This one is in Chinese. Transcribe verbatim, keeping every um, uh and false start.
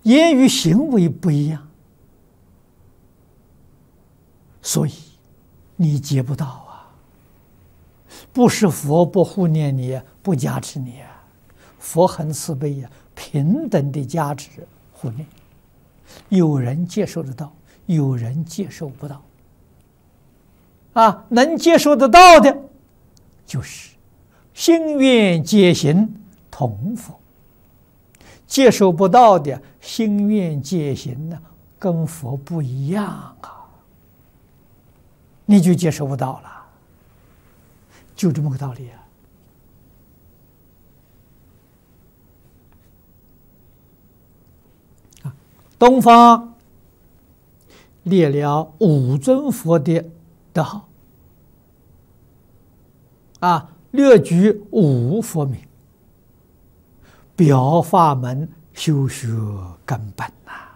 言语行为不一样，所以你接不到啊。不是佛不护念你，不加持你啊，佛很慈悲呀，平等的加持护念。有人接受得到，有人接受不到。啊，能接受得到的，就是心愿皆行同佛；接受不到的，心愿皆行呢，跟佛不一样啊，你就接受不到了，就这么个道理啊。啊，东方列了五尊佛的德号，啊，略举五佛名，表法门修学根本呐、啊。